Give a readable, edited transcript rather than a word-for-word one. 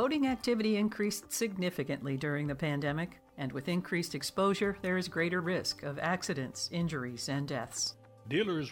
Boating activity increased significantly during the pandemic, and with increased exposure, there is greater risk of accidents, injuries, and deaths. Dealers